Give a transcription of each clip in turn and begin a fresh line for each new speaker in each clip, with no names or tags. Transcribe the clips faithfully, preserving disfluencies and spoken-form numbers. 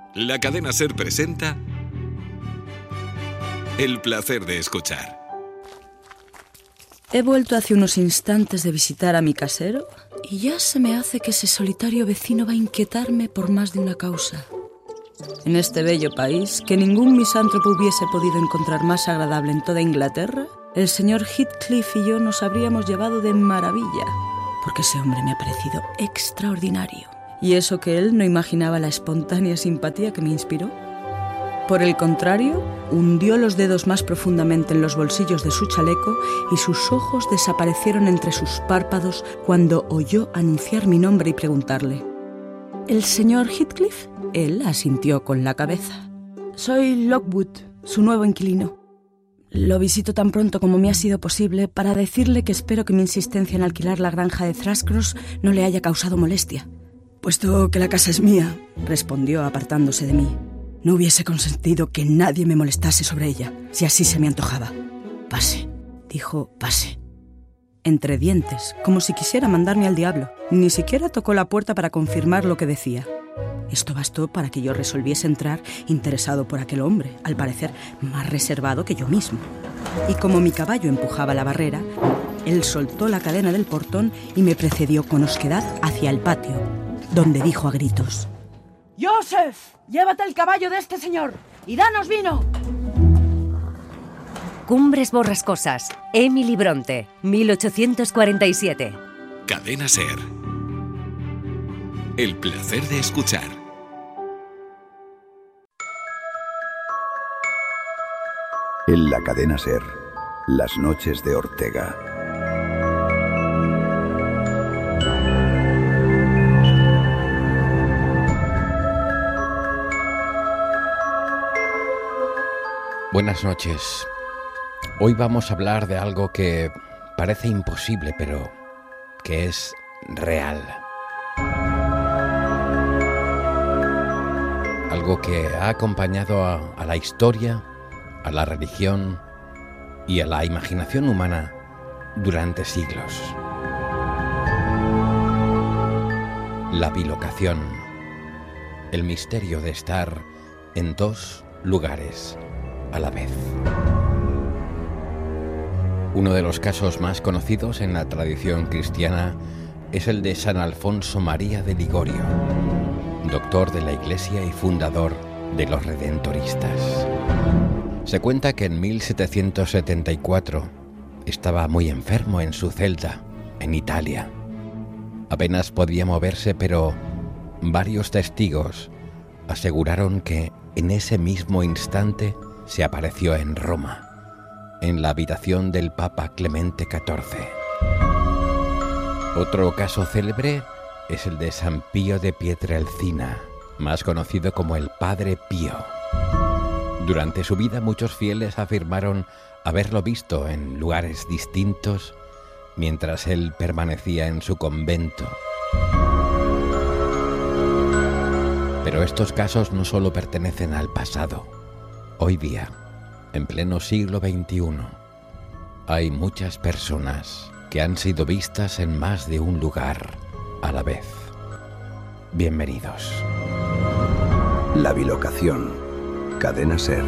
La Cadena SER presenta El placer de escuchar.
He vuelto hace unos instantes de visitar a mi casero y ya se me hace que ese solitario vecino va a inquietarme por más de una causa. En este bello país, que ningún misántropo hubiese podido encontrar más agradable en toda Inglaterra, el señor Heathcliff y yo nos habríamos llevado de maravilla, porque ese hombre me ha parecido extraordinario. Y eso que él no imaginaba la espontánea simpatía que me inspiró. Por el contrario, hundió los dedos más profundamente en los bolsillos de su chaleco y sus ojos desaparecieron entre sus párpados cuando oyó anunciar mi nombre y preguntarle: ¿El señor Heathcliff? Él asintió con la cabeza. Soy Lockwood, su nuevo inquilino. Lo visito tan pronto como me ha sido posible para decirle que espero que mi insistencia en alquilar la granja de Thrushcross no le haya causado molestia. Puesto que la casa es mía, respondió apartándose de mí, no hubiese consentido que nadie me molestase sobre ella, si así se me antojaba. Pase, dijo, pase. Entre dientes, como si quisiera mandarme al diablo. Ni siquiera tocó la puerta para confirmar lo que decía. Esto bastó para que yo resolviese entrar interesado por aquel hombre, al parecer más reservado que yo mismo. Y como mi caballo empujaba la barrera, él soltó la cadena del portón y me precedió con osquedad hacia el patio, donde dijo a gritos: «Joseph, llévate el caballo de este señor y danos vino».
Cumbres borrascosas, Emily Bronte, mil ochocientos cuarenta y siete.
Cadena SER. El placer de escuchar.
En la Cadena SER, las noches de Ortega.
Buenas noches. Hoy vamos a hablar de algo que parece imposible, pero que es real. Algo que ha acompañado a, a la historia, a la religión y a la imaginación humana durante siglos. La bilocación. El misterio de estar en dos lugares a la vez. Uno de los casos más conocidos en la tradición cristiana es el de San Alfonso María de Ligorio, doctor de la Iglesia y fundador de los redentoristas. Se cuenta que en mil setecientos setenta y cuatro estaba muy enfermo en su celda, en Italia. Apenas podía moverse, pero varios testigos aseguraron que en ese mismo instante se apareció en Roma, en la habitación del Papa Clemente catorce. Otro caso célebre es el de San Pío de Pietrelcina, más conocido como el Padre Pío. Durante su vida muchos fieles afirmaron haberlo visto en lugares distintos mientras él permanecía en su convento. Pero estos casos no solo pertenecen al pasado. Hoy día, en pleno siglo veintiuno, hay muchas personas que han sido vistas en más de un lugar a la vez. Bienvenidos.
La bilocación. Cadena SER.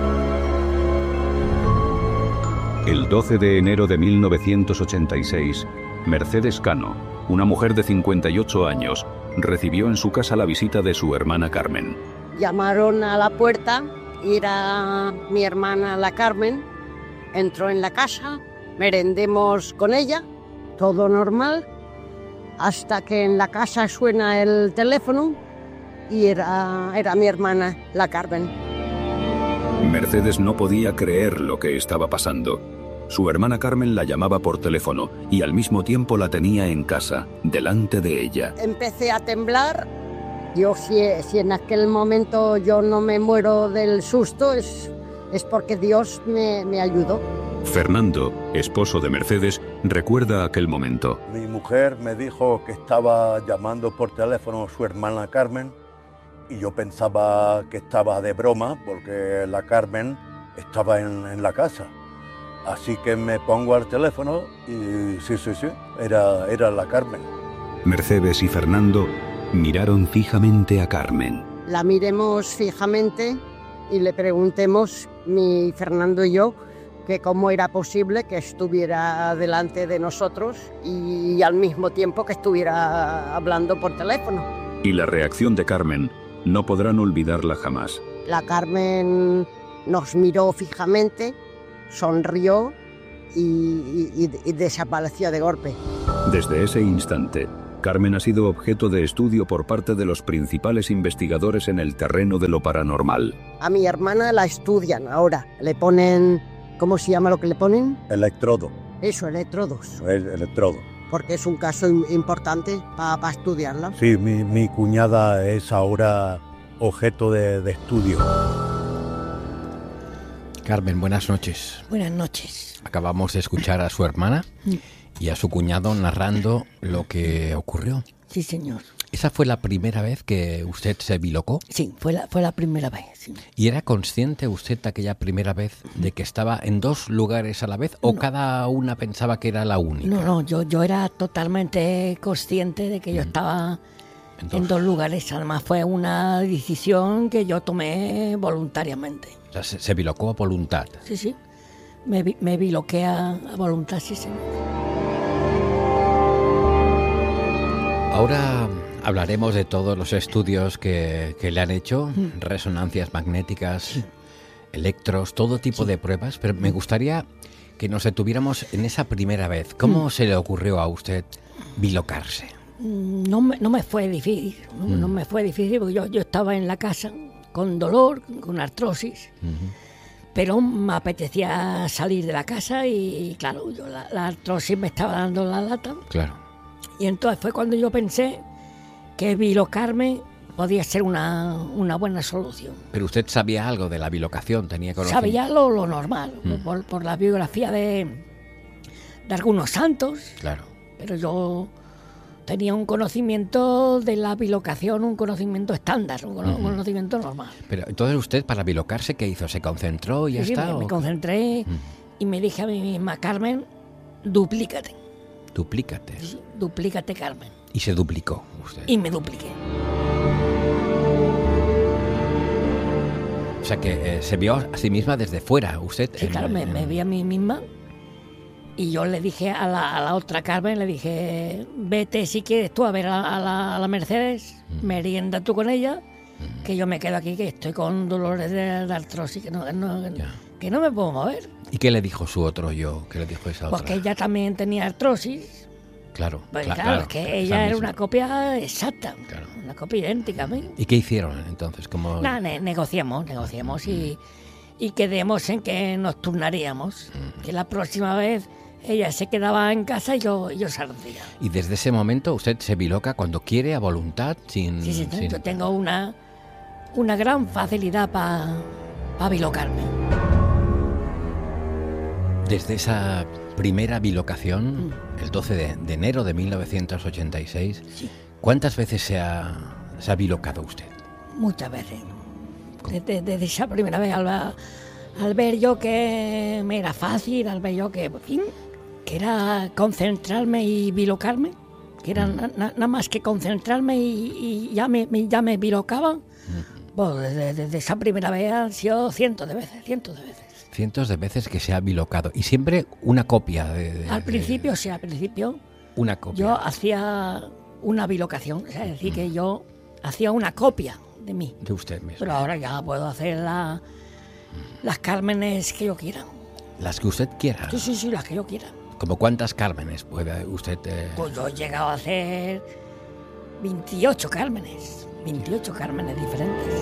El doce de enero de mil novecientos ochenta y seis, Mercedes Cano, una mujer de cincuenta y ocho años, recibió en su casa la visita de su hermana Carmen.
Llamaron a la puerta y era mi hermana la Carmen. Entró en la casa, merendemos con ella, todo normal, hasta que en la casa suena el teléfono y era, era mi hermana la Carmen.
Mercedes no podía creer lo que estaba pasando. Su hermana Carmen la llamaba por teléfono y al mismo tiempo la tenía en casa, delante de ella.
Empecé a temblar. Yo, si, si en aquel momento yo no me muero del susto, es, es porque Dios me, me ayudó.
Fernando, esposo de Mercedes, recuerda aquel momento.
Mi mujer me dijo que estaba llamando por teléfono a su hermana Carmen y yo pensaba que estaba de broma porque la Carmen estaba en, en la casa. Así que me pongo al teléfono y sí, sí, sí, era, era la Carmen.
Mercedes y Fernando miraron fijamente a Carmen.
la miremos fijamente y le preguntemos, mi Fernando y yo, que cómo era posible que estuviera delante de nosotros y al mismo tiempo que estuviera hablando por teléfono.
Y la reacción de Carmen no podrán olvidarla jamás.
La Carmen nos miró fijamente, sonrió y, y, y desapareció de golpe.
Desde ese instante, Carmen ha sido objeto de estudio por parte de los principales investigadores en el terreno de lo paranormal.
A mi hermana la estudian ahora, le ponen, ¿cómo se llama lo que le ponen?
Electrodo.
Eso, electrodos.
El electrodo.
Porque es un caso importante para pa estudiarla.
Sí, mi, mi cuñada es ahora objeto de, de estudio.
Carmen, buenas noches.
Buenas noches.
Acabamos de escuchar a su hermana y a su cuñado narrando lo que ocurrió.
Sí, señor.
¿Esa fue la primera vez que usted se bilocó?
Sí, fue la, fue la primera vez. Sí.
¿Y era consciente usted aquella primera vez de que estaba en dos lugares a la vez o no. cada una pensaba que era la única?
No, no, yo, yo era totalmente consciente de que yo estaba en dos. en dos lugares. Además fue una decisión que yo tomé voluntariamente.
O sea, se, se bilocó a voluntad.
Sí, sí. Me, me biloqué a, a voluntad, sí, señor.
Ahora hablaremos de todos los estudios que, que le han hecho, mm. resonancias magnéticas, sí. electros, todo tipo sí. de pruebas, pero me gustaría que nos detuviéramos en esa primera vez. ¿Cómo mm. se le ocurrió a usted bilocarse?
No me, no me fue difícil, no, mm. no me fue difícil porque yo, yo estaba en la casa con dolor, con artrosis, uh-huh. pero me apetecía salir de la casa y, y claro, yo, la, la artrosis me estaba dando la lata.
Claro.
Y entonces fue cuando yo pensé que bilocarme podía ser una, una buena solución.
Pero usted sabía algo de la bilocación, tenía conocimiento.
Sabía lo, lo normal, mm. por, por la biografía de, de algunos santos.
Claro.
Pero yo tenía un conocimiento de la bilocación, un conocimiento estándar, un uh-huh. conocimiento normal.
Pero entonces usted para bilocarse, ¿qué hizo? ¿Se concentró y ya
sí,
está?
Me,
¿o?
me concentré uh-huh. y me dije a mí misma, Carmen, duplícate.
Duplícate.
Sí, duplícate, Carmen.
Y se duplicó usted.
Y me dupliqué.
O sea que eh, se vio a sí misma desde fuera, usted.
Sí, claro, en, me, en... me vi a mí misma. Y yo le dije a la, a la otra Carmen, le dije, vete si quieres tú a ver a, a, la, a la Mercedes, mm. merienda tú con ella, mm. que yo me quedo aquí, que estoy con dolores de, de artrosis, que no, no, que no me puedo mover.
¿Y qué le dijo su otro yo? ¿Qué le dijo esa otra?
Porque ella también tenía artrosis.
Claro,
pues
cl-
claro,
claro.
Es que ella era una copia exacta,
claro.
una copia idéntica a mí.
¿Y qué hicieron entonces? ¿Cómo...
Nada, ne- negociamos, negociamos mm. y, y quedemos en que nos turnaríamos, mm. que la próxima vez ella se quedaba en casa y yo, yo saldría.
Y desde ese momento usted se biloca cuando quiere, a voluntad, sin...
Sí, sí,
sin...
yo tengo una, una gran facilidad para pa bilocarme.
Desde esa primera bilocación, mm. el doce de, de enero de mil novecientos ochenta y seis,
sí.
¿cuántas veces se ha, se ha bilocado usted?
Muchas veces. Desde, desde esa primera vez, al, al ver yo que me era fácil, al ver yo que, en fin, que era concentrarme y bilocarme, que era mm. nada na, na más que concentrarme y, y ya, me, ya me bilocaba, mm. pues desde, desde esa primera vez han sido cientos de veces, cientos de veces.
Cientos de veces que se ha bilocado. Y siempre una copia de... de
al principio,
de...
sí, al principio.
Una copia.
Yo hacía una bilocación, es decir, mm. que yo hacía una copia de mí.
De usted mismo.
Pero ahora ya puedo hacer la, mm. las Cármenes que yo quiera.
¿Las que usted quiera?
Sí, sí, sí, las que yo quiera.
¿Como cuántas Cármenes puede usted...? Eh...
Pues yo he llegado a hacer veintiocho Cármenes. veintiocho Cármenes diferentes.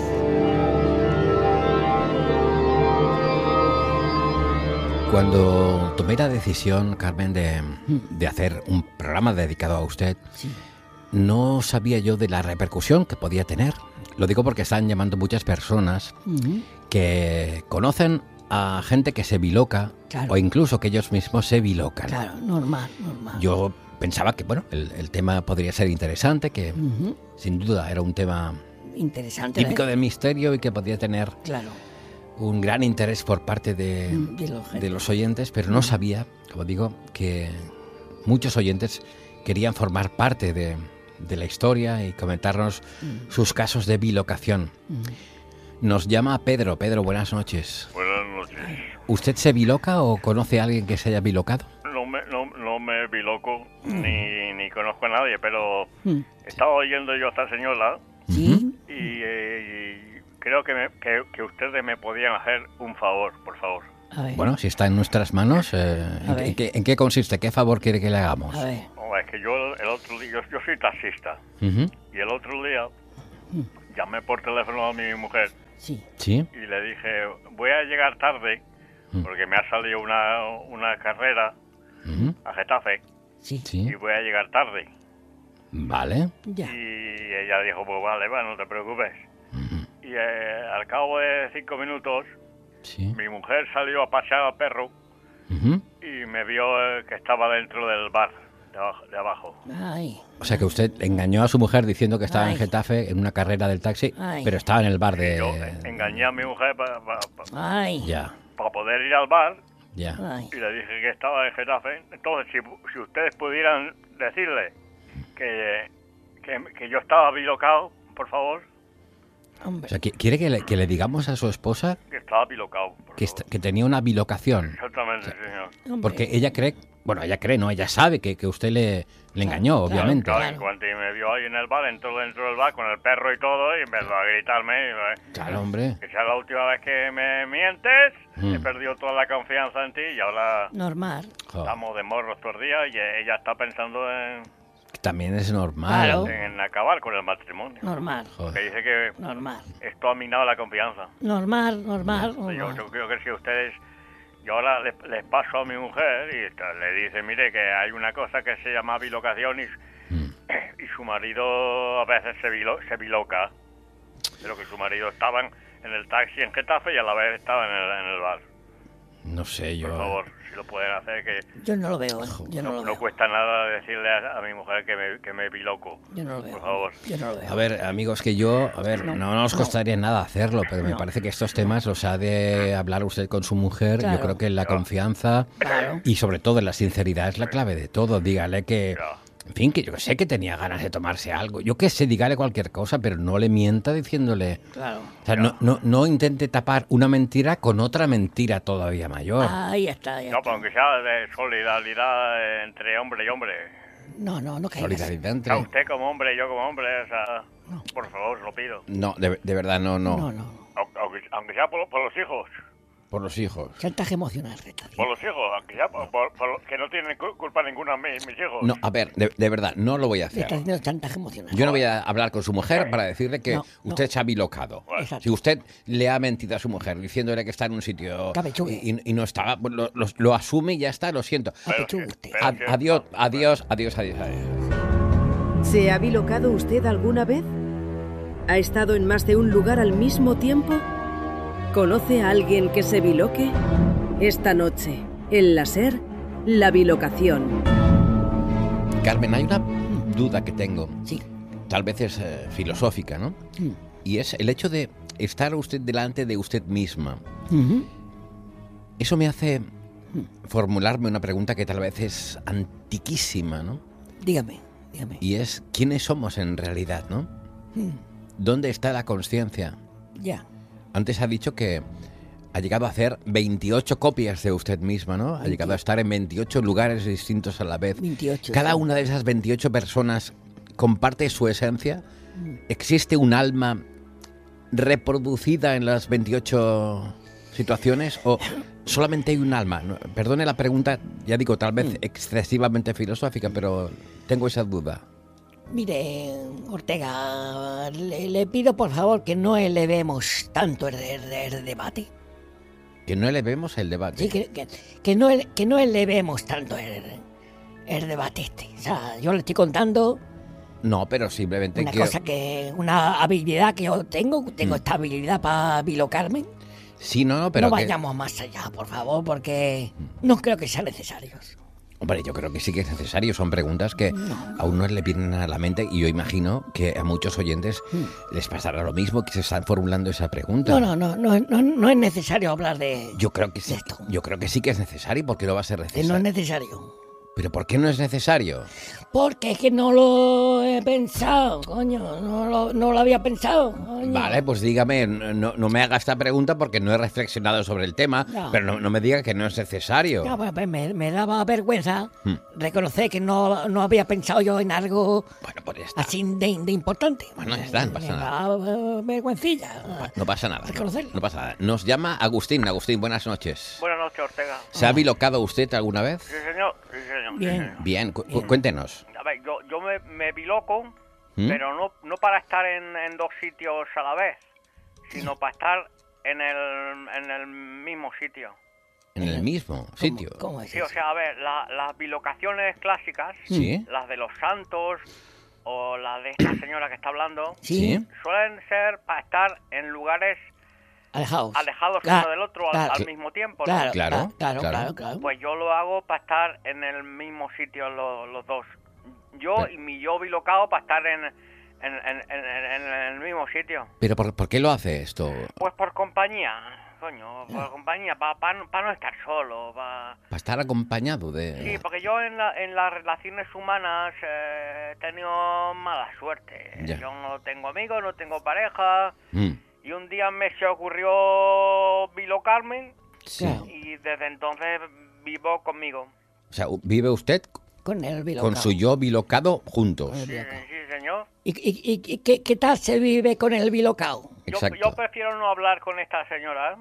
Cuando tomé la decisión, Carmen, de, de hacer un programa dedicado a usted,
sí.
no sabía yo de la repercusión que podía tener. Lo digo porque están llamando muchas personas uh-huh. que conocen a gente que se biloca, claro. o incluso que ellos mismos se bilocan.
Claro, normal, normal.
Yo pensaba que bueno, el, el tema podría ser interesante, que uh-huh. sin duda era un tema
interesante,
típico
¿eh?
del misterio y que podía tener...
Claro.
un gran interés por parte de,
de, los,
de los oyentes, pero no sabía, como digo, que muchos oyentes querían formar parte de, de la historia y comentarnos
Mm.
sus casos de bilocación.
Mm.
Nos llama Pedro. Pedro, buenas noches.
Buenas noches.
¿Usted se biloca o conoce a alguien que se haya bilocado?
No me, no, no me biloco ni, ni conozco a nadie, pero
Mm.
estaba oyendo yo a esta señora
¿Sí?
y, eh, y creo que, me, que, que ustedes me podían hacer un favor, por favor.
A ver.
Bueno, si está en nuestras manos, eh,
A
¿en,
ver.
en qué, en qué consiste? ¿Qué favor quiere que le hagamos?
A ver.
No, es que yo el otro día, yo, yo soy taxista
Ujú.
y el otro día llamé por teléfono a mi mujer
Sí.
Sí.
y le dije, voy a llegar tarde porque me ha salido una, una carrera
Ujú.
a Getafe
Sí.
Sí.
y voy a llegar tarde.
Vale.
Ya.
Y ella dijo, pues vale, va, no te preocupes. Y eh, al cabo de cinco minutos,
Sí.
mi mujer salió a pasear al perro
Ujú.
y me vio eh, que estaba dentro del bar de abajo. De abajo.
Ay.
O sea que usted engañó a su mujer diciendo que estaba
Ay.
en Getafe en una carrera del taxi,
Ay.
pero estaba en el bar de...
Yo eh, engañé a mi mujer para
Ay.
Ya,
poder ir al bar
ya.
Ay.
y le dije que estaba en Getafe. Entonces, si, si ustedes pudieran decirle que, que, que yo estaba bilocado, por favor,
O
Hombre.
sea, ¿qui- ¿quiere que le, que le digamos a su esposa
que estaba bilocado. Por
que,
favor.
est- que tenía una bilocación?
Exactamente, sí, señor.
Hombre.
Porque ella cree, bueno, ella cree, no, ella sabe que, que usted le, le engañó,
claro,
obviamente.
Claro,
Claro.
en cuanto me vio ahí en el bar, entró dentro del bar con el perro y todo y empezó a gritarme. Y, eh,
Claro, hombre.
que sea la última vez que me mientes,
Mm.
he perdido toda la confianza en ti y ahora
Normal.
Jo,
estamos de morros todos los días y ella está pensando en,
también es normal.
Claro.
en acabar con el matrimonio.
Normal.
Que
Joder.
dice que
Normal.
esto ha minado la confianza.
Normal, normal,
Yo,
normal.
yo creo que si ustedes, yo ahora les, les paso a mi mujer y esta- le dice, mire que hay una cosa que se llama bilocación y,
Mm.
y su marido a veces se, bilo- se biloca, pero que su marido estaba en, en el taxi en Getafe y a la vez estaba en el, en el bar.
No sé, yo...
Por favor, si lo pueden hacer, que
Yo no lo veo, ¿eh? Yo no
no,
lo
no
veo.
cuesta nada decirle a, a mi mujer que me, que me biloco.
Yo no lo veo.
Por favor.
Yo no lo veo.
A ver, amigos, que yo, a ver, no, nos costaría nada hacerlo, pero me
No.
parece que estos temas los ha de hablar usted con su mujer.
Claro.
Yo creo que la confianza
Claro.
y sobre todo la sinceridad es la clave de todo. Dígale que,
Claro.
en fin, que yo sé que tenía ganas de tomarse algo. Yo qué sé, dígale cualquier cosa, pero no le mienta diciéndole...
Claro.
O sea, no, no, no intente tapar una mentira con otra mentira todavía mayor.
Ahí está, ahí
No,
está.
pero aunque sea de solidaridad entre hombre y hombre.
No, no, no caigas.
Solidaridad
O
entre...
sea, usted como hombre y yo como hombre, o sea, por favor, lo pido.
No, de, de verdad, no, no.
No, no.
Au- Aunque, aunque sea por, por los hijos.
Por los hijos.
Chantaje emocional, Rita.
Por los hijos, aunque sea por, por- por los que no tienen cu- culpa ninguna mis, mis hijos.
No, a ver, de, de verdad, no lo voy a
Le está
hacer.
haciendo chantaje emocional.
Yo no voy a hablar con su mujer para decirle que
No,
usted se ha bilocado.
Exacto.
Si usted le ha mentido a su mujer diciéndole que está en un sitio
Cabechugue.
y, y no estaba, pues lo, lo- lo asume y ya está, lo siento.
Apechugue usted.
Pero
Ad-
que-
adiós, adiós, adiós, adiós, adiós.
¿Se ha bilocado usted alguna vez? ¿Ha estado en más de un lugar al mismo tiempo? ¿Conoce a alguien que se biloque? Esta noche, en la SER, la bilocación.
Carmen, hay una duda que tengo.
Sí.
Tal vez es eh, filosófica, ¿no?
Mm.
Y es el hecho de estar usted delante de usted misma.
Ujú.
Eso me hace formularme una pregunta que tal vez es antiquísima, ¿no?
Dígame, dígame.
Y es, ¿quiénes somos en realidad, no?
Mm.
¿Dónde está la conciencia?
Ya.
Antes ha dicho que ha llegado a hacer veintiocho copias de usted misma, ¿no? Ha llegado a estar en veintiocho lugares distintos a la vez.
veintiocho.
Cada
sí.
una de esas veintiocho personas comparte su esencia. ¿Existe un alma reproducida en las veintiocho situaciones o solamente hay un alma? No, perdone la pregunta, ya digo, tal vez excesivamente filosófica, pero tengo esa duda.
Mire, Ortega, le, le pido por favor que no elevemos tanto el, el- el debate.
Que no elevemos el debate.
Sí, que, que, que no, ele- que no elevemos tanto el, el debate este. O sea, yo le estoy contando
No, pero simplemente
una
quiero...
cosa que, una habilidad que yo tengo, tengo esta habilidad para bilocarme.
Sí, no, no, pero
no
que-
vayamos más allá, por favor, porque no creo que sean necesarios.
Hombre, yo creo que sí que es necesario. Son preguntas que a uno le vienen a la mente y yo imagino que a muchos oyentes les pasará lo mismo, que se están formulando esa pregunta.
No, no, no, no, no, no es necesario hablar de...
Yo creo que sí. Yo creo que sí que es necesario porque no va a ser
que no
necesario.
es necesario.
¿Pero por qué no es necesario?
Porque es que no lo he pensado, coño, no lo, no lo había pensado. Coño.
Vale, pues dígame, no, no me haga esta pregunta porque no he reflexionado sobre el tema,
No.
pero no, no me diga que no es necesario.
Ya, pues, pues, me, me daba vergüenza
Hmm.
reconocer que no, no había pensado yo en algo así de, de importante.
Bueno, ya está, no pasa
me
nada.
daba eh, vergüencilla.
No pasa nada.
Reconocerlo.
No pasa nada. Nos llama Agustín. Agustín, buenas noches.
Buenas noches, Ortega.
¿Se ha bilocado usted alguna vez?
Sí, señor. Sí, señor.
Bien.
Bien, cu- cu- cuéntenos.
A ver, yo, yo me, me biloco,
¿Mm?
pero no, no para estar en, en dos sitios a la vez, sino para estar en el, en el mismo sitio.
En el mismo sitio.
Sí, o sea, a ver, la- las bilocaciones clásicas,
Sí.
las de los santos o las de esta señora que está hablando,
Sí.
suelen ser para estar en lugares
Alejados.
alejados
Claro,
uno del otro al-
claro.
al, mismo tiempo, ¿no?
Claro, claro, claro, claro, claro.
Pues yo lo hago para estar en el mismo sitio los, los dos. Yo y mi yo bilocado para estar en, en, en, en- en- en el mismo sitio.
¿Pero por, por qué lo hace esto?
Pues por compañía, coño, por compañía, para no estar solo, pa...
Para estar acompañado de...
Sí, porque yo en, la- en las relaciones humanas eh, he tenido mala suerte.
Ya.
Yo no tengo amigos, no tengo pareja,
Mm.
y un día me se ocurrió bilocarme,
Sí.
y desde entonces vivo conmigo.
O sea, vive usted
Con el bilocado.
con su yo bilocado juntos.
Sí, señor.
¿Y, y, y- y qué, qué tal se vive con el bilocao?
Yo, yo prefiero no hablar con esta señora.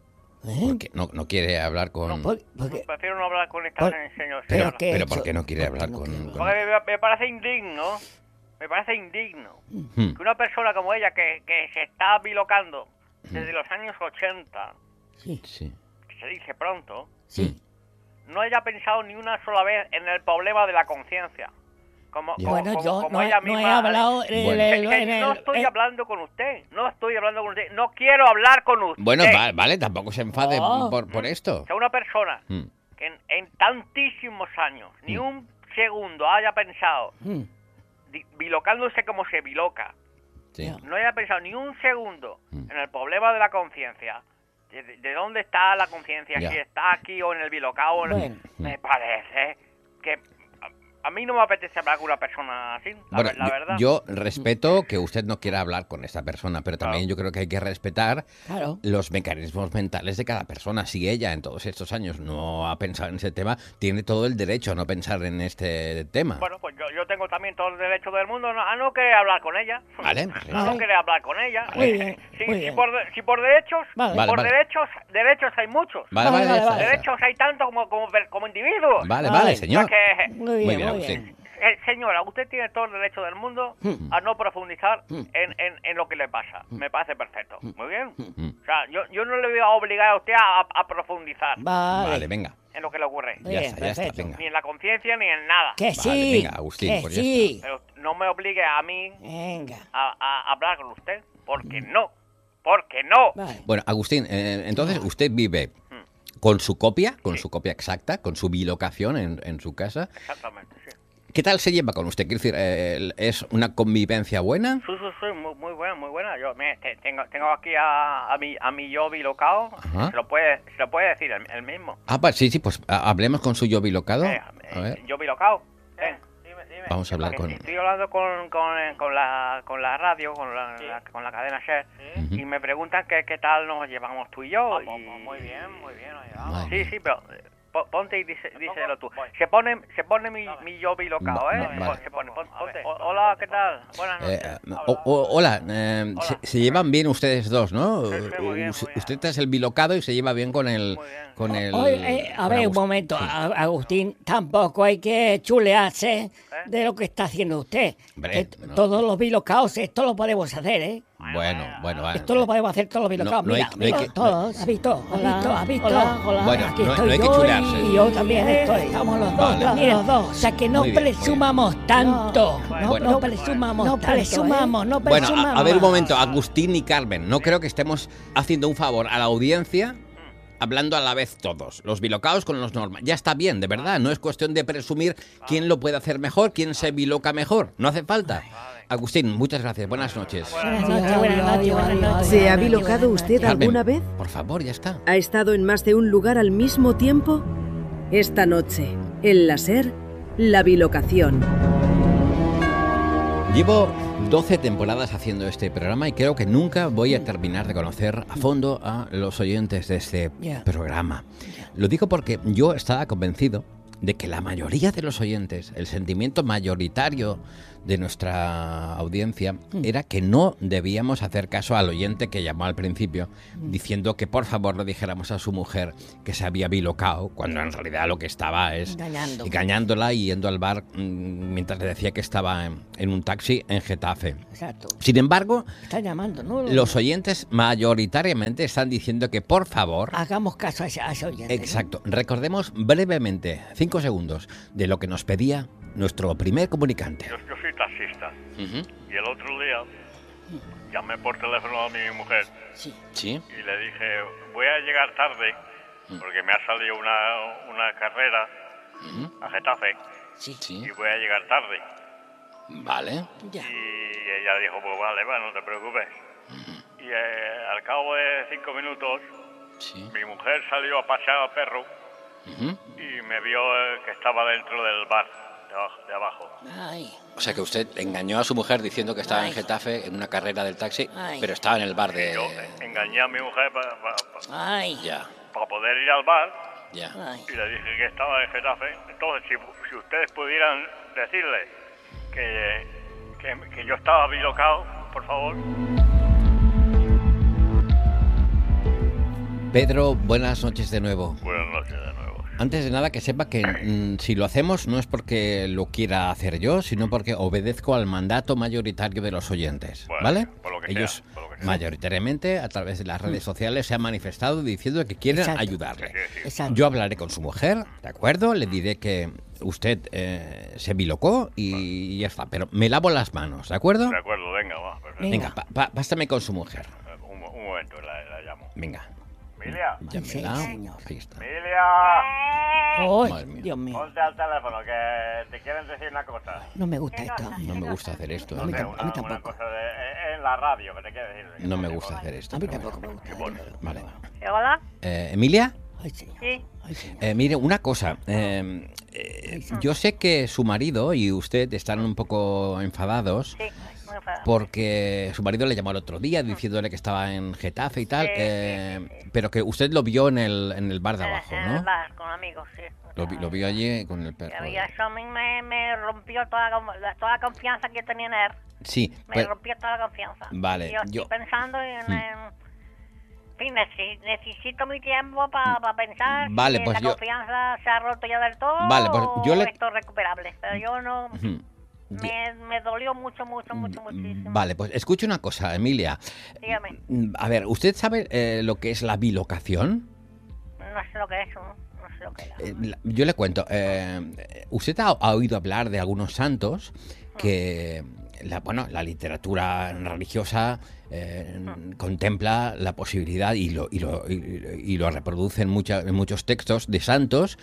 Porque no, no quiere hablar con...
Prefiero no hablar con esta
Por-
se- señor,
Pero,
señora.
pero ¿por qué no quiere hablar con...? con-
Porque me, me parece indigno, me parece indigno
Hmm.
que una persona como ella que, que se está bilocando desde los años ochenta,
Sí.
que se dice pronto,
Sí.
no haya pensado ni una sola vez en el problema de la conciencia. Como,
Ya.
como-
Bueno,
como-
yo
como
no he-
ella
no he
misma-
hablado en el-
Bueno.
en
Que- que
el-
no estoy
en-
hablando con usted, no estoy hablando con usted, no quiero hablar con usted.
Bueno, va- vale, tampoco se enfade
Oh.
por, por esto.
O sea, una persona
Mm.
que en, en tantísimos años, ni un segundo haya pensado,
Mm.
di- bilocándose como se biloca,
Sí.
no haya pensado ni un segundo en el problema de la conciencia, de, de- de dónde está la conciencia,
Ya.
si está aquí o en el bilocao, o en el-
Bueno.
me parece que a, a mí no me apetece hablar con una persona así, la,
Bueno,
ver- la
yo-
verdad.
yo respeto que usted no quiera hablar con esta persona, pero también yo creo que hay que respetar
Claro.
los mecanismos mentales de cada persona. Si ella en todos estos años no ha pensado en ese tema, tiene todo el derecho a no pensar en este tema.
Bueno, pues yo, yo tengo también todo el derecho del mundo a no querer hablar con ella.
Vale.
A no querer hablar con ella.
Muy bien,
Si,
muy
si
bien.
por, de- si por derechos,
Vale.
si
Vale,
por
vale.
derechos, derechos hay muchos.
Vale, vale, vale, vale.
Derechos hay tanto como, como, per- como individuos.
Vale, vale, señor.
O sea que-
Muy bien, Muy bien, Agustín.
Eh, señora, usted tiene todo el derecho del mundo
Hmm.
a no profundizar
Hmm.
en, en, en lo que le pasa. Me parece perfecto. Muy bien.
Hmm.
O sea, yo, yo no le voy a obligar a usted a, a profundizar
Vale, venga.
en lo que le ocurre.
Ya Bien, está, ya está, perfecto. venga.
Ni en la conciencia ni en nada.
Que
Vale,
sí.
venga, Agustín,
que
pues ya
sí.
Pero no me obligue a mí
Venga.
a, a hablar con usted, porque no. Porque no.
Bueno, Agustín, eh, entonces usted vive con su copia, con su copia exacta, con su bilocación en, en su casa.
Exactamente, sí.
¿Qué tal se lleva con usted? Quiero decir, eh, ¿es una convivencia buena?
Sí, sí, sí, muy, muy buena, muy buena. Yo mire, te- tengo, tengo aquí a, a, mi, a mi yo bilocao.
Ajá.
Se lo puede, se lo puede decir el, el mismo.
Ah, pues sí, sí, pues a- hablemos con su yo bilocado.
Eh,
A ver,
Yo bilocao. Ven, dime, dime.
vamos a hablar
Que
con...
Estoy hablando con, con, con, la, con la radio, con la, la- con la cadena SER,
Ujú.
y me preguntan qué, qué tal nos llevamos tú y yo. y-
Muy bien, muy bien.
Madre
Sí, sí, pero eh, po- ponte y dice, díselo tú. Se pone, se pone mi, mi yo bilocao,
Va-
¿eh?
va- vale.
Se pone, pon- ponte. O- hola, ¿qué tal? Buenas noches.
Eh, o- o- hola, eh, Se, se llevan bien ustedes dos, ¿no? Us- Usted es el bilocado y se lleva bien con el... Con el
Oye, eh, a
con
ver, un
Agustín.
momento, A- Agustín, tampoco hay que chulearse de lo que está haciendo usted.
Hombre,
Que
no.
Todos los bilocaos, esto lo podemos hacer, ¿eh?
Bueno, bueno, vale.
Esto lo podemos hacer todos los bilocaos.
No, no hay-
Mira,
no hay
mira,
que-
todos. ¿Has visto? ¿Has visto? ¿Has visto?
Hola, hola.
Bueno,
Aquí
no-
estoy
no hay que
yo
chulearse.
y yo también estoy. Estamos los dos.
Vale.
Mira, los dos. O sea, que no
Muy bien, muy
presumamos tanto. No,
Bueno.
no presumamos
No
tanto,
presumamos,
¿eh? no
Bueno,
presumamos.
a, a ver un momento, Agustín y Carmen, no creo que estemos haciendo un favor a la audiencia hablando a la vez todos, los bilocaos con los normales. Ya está bien, de verdad, no es cuestión de presumir quién lo puede hacer mejor, quién se biloca mejor, no hace falta. Agustín, muchas gracias, buenas noches.
Buenas noches, buenas noches, buenas noches.
¿Se ha bilocado usted
Carmen,
alguna vez?
Por favor, ya está.
¿Ha estado en más de un lugar al mismo tiempo? Esta noche, en la SER, la bilocación.
Llevo doce temporadas haciendo este programa y creo que nunca voy a terminar de conocer a fondo a los oyentes de este
Yeah.
programa. Lo digo porque yo estaba convencido de que la mayoría de los oyentes, el sentimiento mayoritario de nuestra audiencia era que no debíamos hacer caso al oyente que llamó al principio diciendo que por favor le dijéramos a su mujer que se había bilocado, cuando en realidad lo que estaba es
Engañando.
engañándola y yendo al bar mm, mientras le decía que estaba en, en un taxi en Getafe.
Exacto.
Sin embargo,
Está llamando, ¿no?
los oyentes mayoritariamente están diciendo que por favor...
Hagamos caso a ese, a ese oyente. ¿no?
Exacto. Recordemos brevemente, cinco segundos, de lo que nos pedía nuestro primer comunicante.
Yo, yo soy taxista.
Ujú.
Y el otro día llamé por teléfono a mi mujer
Sí.
Sí.
y le dije, voy a llegar tarde porque me ha salido una, una carrera a Getafe
Sí.
Sí.
y voy a llegar tarde.
Vale.
Y ella dijo, pues vale, va, no te preocupes. Y eh, al cabo de cinco minutos,
Sí.
mi mujer salió a pasear al perro
Ujú.
y me vio eh, que estaba dentro del bar de abajo. De abajo.
Ay,
O sea que usted engañó a su mujer diciendo que estaba
Ay.
en Getafe en una carrera del taxi,
Ay.
pero estaba en el bar de...
Yo engañé a mi mujer para
ay,
Ya,
poder ir al bar
ya.
ay.
y le dije que estaba en Getafe. Entonces, si, si ustedes pudieran decirle que, que, que yo estaba bilocado, por favor.
Pedro, buenas noches de nuevo.
Buenas noches de nuevo.
Antes de nada, que sepa que mm, si lo hacemos no es porque lo quiera hacer yo, sino porque obedezco al mandato mayoritario de los oyentes,
Bueno,
¿vale?
por lo que
Ellos
sea, por lo que sea.
mayoritariamente a través de las redes sociales se han manifestado diciendo que quieren
Exacto.
ayudarle.
Sí, sí.
Exacto.
Yo hablaré con su mujer, ¿de acuerdo? Le diré que usted eh, se bilocó y ya está, pero me lavo las manos, ¿de acuerdo?
De acuerdo, venga, va. Perfecto.
Venga, pa- pa- pásame con su mujer.
Un, un momento, la, la llamo.
Venga,
Emilia,
llámela.
Sí, señor.
Ahí está.
Emilia,
Ay,
Madre mía.
Dios mío.
ponte al teléfono que te quieren decir una cosa.
No me gusta esto.
No me gusta hacer esto.
A mí
¿eh?
tampoco.
Una,
a mí
una
tampoco.
cosa de, en- en la radio que te quiere decir.
No me gusta hacer esto.
A mí
pero
tampoco me
bueno.
gusta.
Vale.
Hola,
Eh, ¿Emilia?
Ay, señor.
sí.
Ay, señor.
Eh, mire, una cosa. eh, eh, yo sé que su marido y usted están un poco enfadados
Sí, muy enfadado.
porque su marido le llamó el otro día diciéndole que estaba en Getafe y tal,
Sí,
eh,
sí, sí.
pero que usted lo vio en el, en el bar de
En-
abajo,
en el
¿no?
bar, con amigos, sí.
Lo, vi- lo vio allí con el
Y
perro.
a mí eso a mí me, me rompió toda la, con- la- toda la confianza que tenía en él.
Sí,
Me
pues,
rompió toda la confianza.
Vale,
Y yo estoy
yo-
pensando en...
Hmm.
en- en fin, necesi- necesito mi tiempo para pensar
Vale,
si
pues
esa
yo-
confianza se ha roto ya del todo
Vale, pues yo
o
le-
esto es recuperable. Pero yo no...
Ujú.
Me, me dolió mucho, mucho, mucho, muchísimo.
Vale, pues escuche una cosa, Emilia.
Dígame,
Mm, A ver, ¿usted sabe eh, lo que es la bilocación?
no sé lo que es eso, ¿no? No sé lo que es.
Eh, la- Yo le cuento. eh, ¿Usted ha, ha oído hablar de algunos santos que, la, bueno, la literatura religiosa eh, contempla la posibilidad y lo, y lo, y, y lo reproduce en, mucha- en muchos textos de santos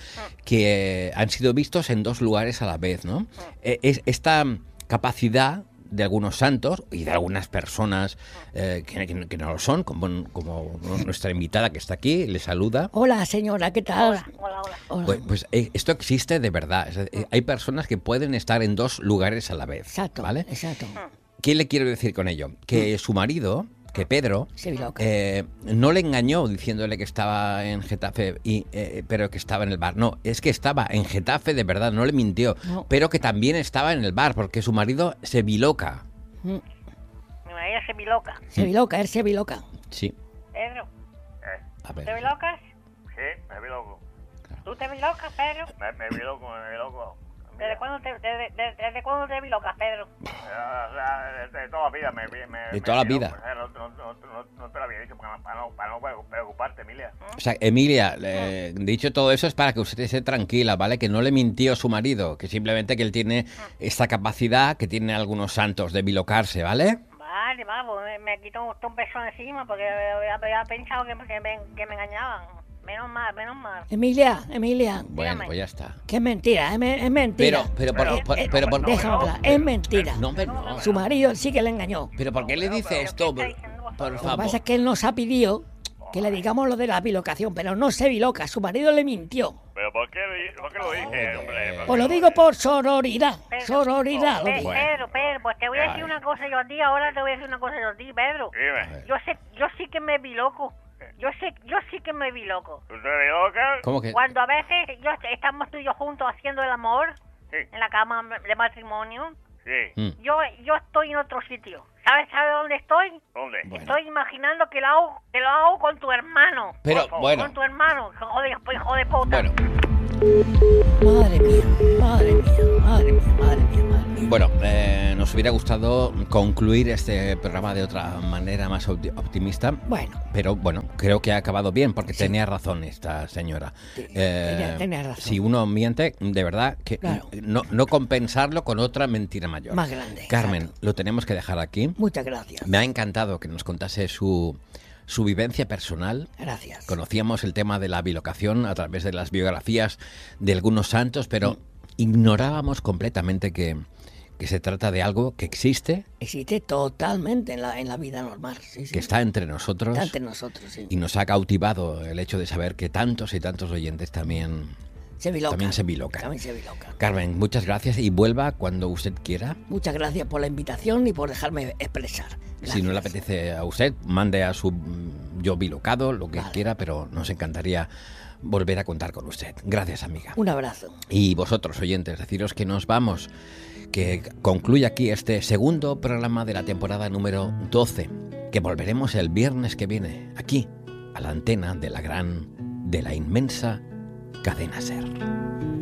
que han sido vistos en dos lugares a la vez, ¿no? Eh, es, esta capacidad de algunos santos y de algunas personas eh, que, que- que no lo son, como, como nuestra invitada que está aquí, le saluda.
Hola, señora, ¿qué tal?
Hola, hola, hola.
Hola.
Pues, pues, eh, esto existe de verdad. Es decir, hay personas que pueden estar en dos lugares a la vez.
Exacto,
¿Vale?
exacto.
¿Qué le quiero decir con ello? Que su marido, que Pedro,
Se biloca.
eh, no le engañó diciéndole que estaba en Getafe, y, eh, pero que estaba en el bar. No, es que estaba en Getafe de verdad, no le mintió.
No.
Pero que también estaba en el bar, porque su marido se biloca.
Mm.
Mi marido se biloca.
Se biloca, él se biloca.
Sí,
Pedro,
a
¿te
ver.
bilocas?
Sí, me vi loco.
¿Tú te bilocas, Pedro?
Me, me vi loco, me vi loco.
¿Desde cuándo te, desde, desde, desde cuándo te bilocas, Pedro?
Eh, o sea, de, de toda la vida me vi- me,
De
me
toda la
vi loco.
vida.
O sea, no, no, no, no, no te lo había dicho para, para no, para no preocuparte, Emilia.
O sea, Emilia, eh, dicho todo eso es para que usted esté tranquila, ¿vale? Que no le mintió su marido, que simplemente que él tiene esta capacidad que tiene algunos santos de bilocarse, ¿vale?
Vale, vamos, me, me quitó un, un peso encima porque había, había pensado que, que, me, que me engañaban. Menos mal, menos mal.
Emilia, Emilia,
Bueno,
Dígame.
pues ya está.
que es mentira, es, me- es mentira.
Pero, pero, por,
Eh,
por-
eh,
pero, por-
déjame hablar, es mentira.
No, pero no.
Su marido sí que le engañó.
Pero ¿por qué le dice esto? Por, por
Lo que
favor.
pasa es que él nos ha pedido que le digamos lo de la bilocación, pero no se biloca, su marido le mintió.
Pero pero ¿por qué, por qué lo dije, hombre? ¿Por
Pues
qué
lo digo por sororidad, sororidad. lo
Pe-
digo.
Pedro, Pedro, pues te voy a decir una cosa yo a ti, ahora te voy a decir una cosa yo a ti, Pedro.
Dime.
Yo sé, yo sí que me vi loco. Yo sé, yo sí que me vi loco.
¿Tú te ves loca?
¿Cómo que?
Cuando a veces yo estamos tú y yo juntos haciendo el amor
Sí.
en la cama de matrimonio,
Sí.
Mm.
yo yo estoy en otro sitio. ¿Sabes, sabes dónde estoy?
¿Dónde?
Bueno.
Estoy imaginando que lo hago, que lo hago con tu hermano.
Pero,
Por favor.
bueno,
Con tu hermano, hijo de, hijo de puta.
bueno,
Madre mía, madre mía, madre mía, madre mía, madre mía.
bueno, eh, nos hubiera gustado concluir este programa de otra manera más opti- optimista.
Bueno,
Pero bueno, creo que ha acabado bien porque tenía razón esta señora.
Sí,
Eh,
tenía- tenía razón.
Si uno miente, de verdad, que
Claro.
no, no compensarlo con otra mentira mayor.
Más grande,
Carmen,
exacto.
lo tenemos que dejar aquí.
muchas gracias.
Me ha encantado que nos contase su, su vivencia personal.
Gracias.
Conocíamos el tema de la bilocación a través de las biografías de algunos santos, pero ignorábamos completamente que, que se trata de algo que existe,
Existe totalmente en la, en la vida normal. Sí, sí.
que está entre nosotros.
Está entre nosotros, sí.
Y nos ha cautivado el hecho de saber que tantos y tantos oyentes también
Se bilocan.
también se bilocan.
También se bilocan.
Carmen, muchas gracias y vuelva cuando usted quiera.
Muchas gracias por la invitación y por dejarme expresar.
Si no le apetece a usted, mande a su mm, yo bilocado, lo que
Vale.
quiera, pero nos encantaría volver a contar con usted. Gracias, amiga.
Un abrazo.
Y vosotros, oyentes, deciros que nos vamos, que concluye aquí este segundo programa de la temporada número doce, que volveremos el viernes que viene, aquí, a la antena de la gran, de la inmensa Cadena SER.